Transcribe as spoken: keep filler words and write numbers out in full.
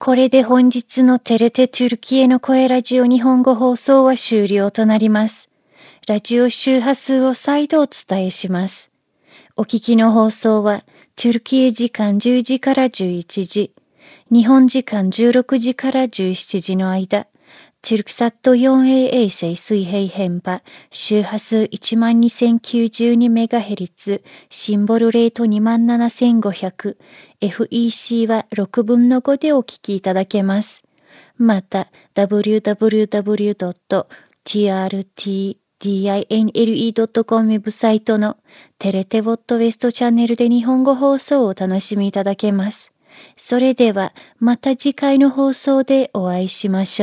これで本日のテレテトゥルキエの声ラジオ日本語放送は終了となります。ラジオ周波数を再度お伝えします。お聞きの放送は、トゥルキエ時間じゅうじからじゅういちじ、日本時間じゅうろくじからじゅうしちじの間、トゥルクサット フォーエー 衛星水平変波、周波数 いちまんにせんきゅうじゅうにメガヘルツ、シンボルレート にまんななせんごひゃく、エフイーシー はろくぶんのごでお聞きいただけます。また、ダブリューダブリューダブリュードットティーアールティーディーアイエヌエルイードットコム ウェブサイトのテレテボットウェストチャンネルで日本語放送をお楽しみいただけます。それでは、また次回の放送でお会いしましょう。